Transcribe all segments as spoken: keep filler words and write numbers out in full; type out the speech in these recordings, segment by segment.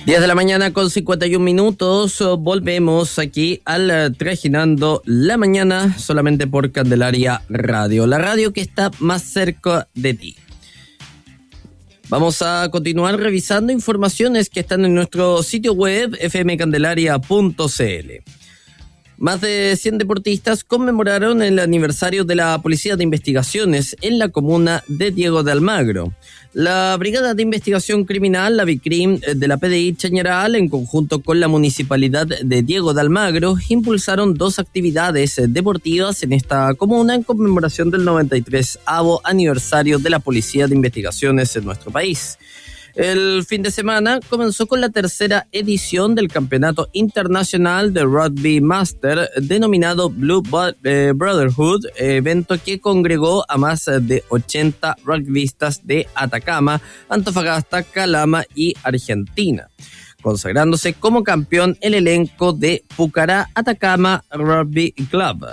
diez de la mañana con cincuenta y un minutos, volvemos aquí al Trajinando la Mañana, solamente por Candelaria Radio, la radio que está más cerca de ti. Vamos a continuar revisando informaciones que están en nuestro sitio web f m candelaria punto c l. Más de cien deportistas conmemoraron el aniversario de la Policía de Investigaciones en la comuna de Diego de Almagro. La Brigada de Investigación Criminal, la BICRIM, de la P D I Chañaral, en conjunto con la Municipalidad de Diego de Almagro, impulsaron dos actividades deportivas en esta comuna en conmemoración del noventa y tresavo aniversario de la Policía de Investigaciones en nuestro país. El fin de semana comenzó con la tercera edición del Campeonato Internacional de Rugby Master denominado Blue Brotherhood, evento que congregó a más de ochenta rugbyistas de Atacama, Antofagasta, Calama y Argentina, consagrándose como campeón el elenco de Pucará Atacama Rugby Club.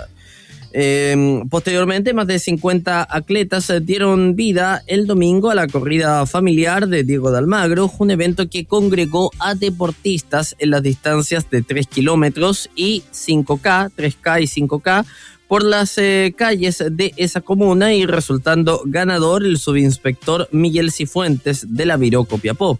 Eh, posteriormente, más de cincuenta atletas dieron vida el domingo a la corrida familiar de Diego de Almagro, un evento que congregó a deportistas en las distancias de tres kilómetros y cinco K, tres K y cinco K, por las eh, calles de esa comuna, y resultando ganador el subinspector Miguel Cifuentes de la Viró Copiapó.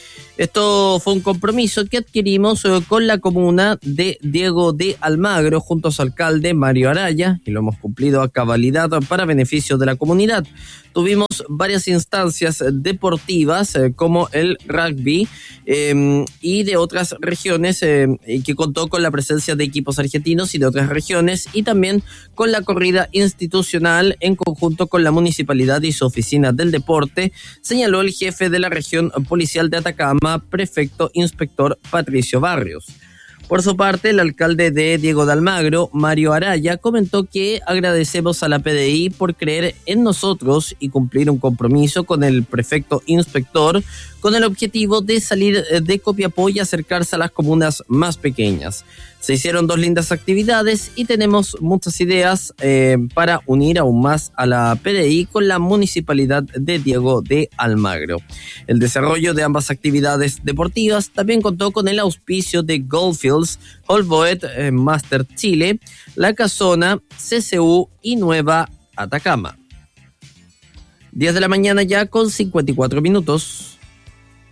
Esto fue un compromiso que adquirimos con la comuna de Diego de Almagro junto a su alcalde Mario Araya, y lo hemos cumplido a cabalidad para beneficio de la comunidad. Tuvimos varias instancias deportivas eh, como el rugby eh, y de otras regiones, eh, que contó con la presencia de equipos argentinos y de otras regiones, y también con la corrida institucional en conjunto con la municipalidad y su oficina del deporte, señaló el jefe de la región policial de Atacama, prefecto inspector Patricio Barrios. Por su parte, el alcalde de Diego de Almagro, Mario Araya, comentó que agradecemos a la P D I por creer en nosotros y cumplir un compromiso con el prefecto inspector con el objetivo de salir de Copiapó y acercarse a las comunas más pequeñas. Se hicieron dos lindas actividades y tenemos muchas ideas eh, para unir aún más a la P D I con la municipalidad de Diego de Almagro. El desarrollo de ambas actividades deportivas también contó con el auspicio de Goldfields, Holboet eh, Master Chile, La Casona, C C U y Nueva Atacama. diez de la mañana ya con cincuenta y cuatro minutos.